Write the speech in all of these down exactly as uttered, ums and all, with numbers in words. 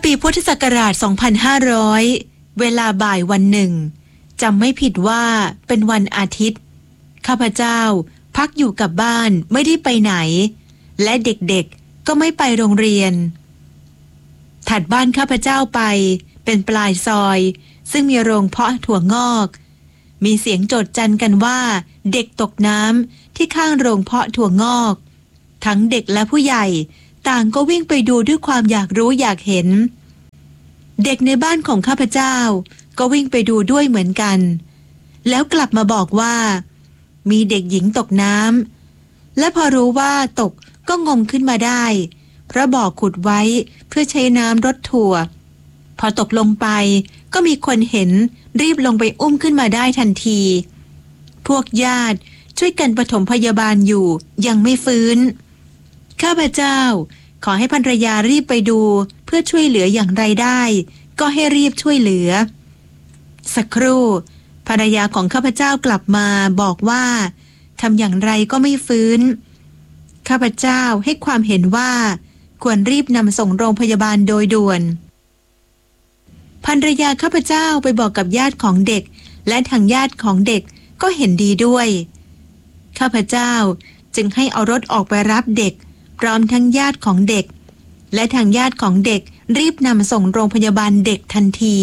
ปีพุทธศักราช สองพันห้าร้อย เวลาบ่ายวันหนึ่งจำไม่ผิดว่าเป็นวันอาทิตย์ข้าพเจ้าพักอยู่กับบ้านไม่ได้ไปไหนและเด็กๆก็ไม่ไปโรงเรียนถัดบ้านข้าพเจ้าไปเป็นปลายซอยซึ่งมีโรงเพาะถั่วงอกมีเสียงโจษจันกันว่าเด็กตกน้ำที่ข้างโรงเพาะถั่วงอกทั้งเด็กและผู้ใหญ่ต่างก็วิ่งไปดูด้วยความอยากรู้อยากเห็นเด็กในบ้านของข้าพเจ้าก็วิ่งไปดูด้วยเหมือนกันแล้วกลับมาบอกว่ามีเด็กหญิงตกน้ำและพอรู้ว่าตกก็งมขึ้นมาได้เพราะบ่อขุดไว้เพื่อใช้น้ำรดถั่วพอตกลงไปก็มีคนเห็นรีบลงไปอุ้มขึ้นมาได้ทันทีพวกญาติช่วยกันปฐมพยาบาลอยู่ยังไม่ฟื้นข้าพเจ้าขอให้ภรรยารีบไปดูเพื่อช่วยเหลืออย่างไรได้ก็ให้รีบช่วยเหลือสักครู่ภรรยาของข้าพเจ้ากลับมาบอกว่าทำอย่างไรก็ไม่ฟื้นข้าพเจ้าให้ความเห็นว่าควรรีบนำส่งโรงพยาบาลโดยด่วนภรรยาข้าพเจ้าไปบอกกับญาติของเด็กและทางญาติของเด็กก็เห็นดีด้วยข้าพเจ้าจึงให้เอารถออกไปรับเด็กพร้อมทั้งญาติของเด็กและทางญาติของเด็กรีบนำส่งโรงพยาบาลเด็กทันที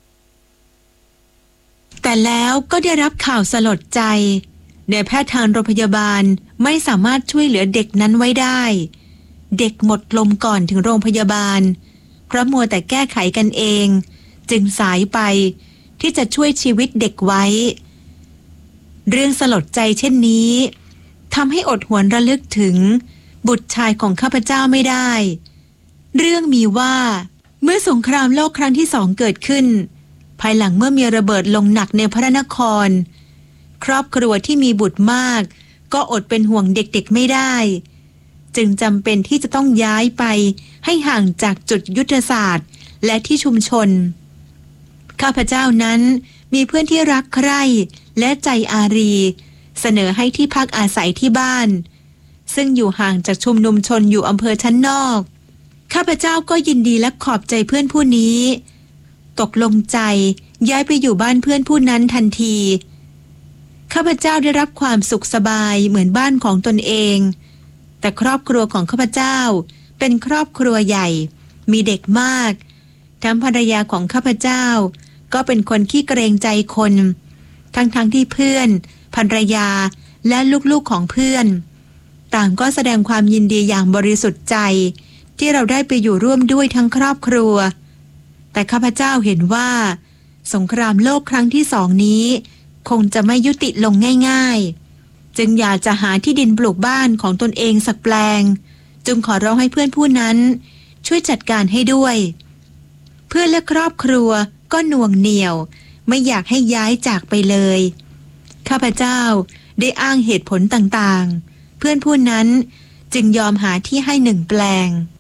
แต่แล้วก็ได้รับข่าวสลดใจนายแพทย์ทางโรงพยาบาลไม่สามารถช่วยเหลือเด็กนั้นไว้ได้เด็กหมดลมก่อนถึงโรงพยาบาลเพราะมัวแต่แก้ไขกันเองจึงสายไปที่จะช่วยชีวิตเด็กไว้เรื่องสลดใจเช่นนี้ทำให้อดหวนระลึกถึงบุตรชายของข้าพเจ้าไม่ได้เรื่องมีว่าเมื่อสงครามโลกครั้งที่สองเกิดขึ้นภายหลังเมื่อมีระเบิดลงหนักในพระนครครอบครัวที่มีบุตรมากก็อดเป็นห่วงเด็กๆไม่ได้จึงจำเป็นที่จะต้องย้ายไปให้ห่างจากจุดยุทธศาสตร์และที่ชุมชนข้าพเจ้านั้นมีเพื่อนที่รักใคร่และใจอารีเสนอให้ที่พักอาศัยที่บ้านซึ่งอยู่ห่างจากชุมนุมชนอยู่อำเภอชั้นนอกข้าพเจ้าก็ยินดีและขอบใจเพื่อนผู้นี้ตกลงใจย้ายไปอยู่บ้านเพื่อนผู้นั้นทันทีข้าพเจ้าได้รับความสุขสบายเหมือนบ้านของตนเองแต่ครอบครัวของข้าพเจ้าเป็นครอบครัวใหญ่มีเด็กมากทั้งภรรยาของข้าพเจ้าก็เป็นคนขี้เกรงใจคนทั้งๆ ท, ที่เพื่อนภรรยาและลูกๆของเพื่อนต่างก็แสดงความยินดีอย่างบริสุทธิ์ใจที่เราได้ไปอยู่ร่วมด้วยทั้งครอบครัวแต่ข้าพเจ้าเห็นว่าสงครามโลกครั้งที่สองนี้คงจะไม่ยุติลงง่ายๆจึงอยากจะหาที่ดินปลูกบ้านของตนเองสักแปลงจึงขอร้องให้เพื่อนผู้นั้นช่วยจัดการให้ด้วยเพื่อนและครอบครัวก็หน่วงเหนี่ยวไม่อยากให้ย้ายจากไปเลยข้าพเจ้าได้อ้างเหตุผลต่างๆเพื่อนผู้นั้นจึงยอมหาที่ให้หนึ่งแปลง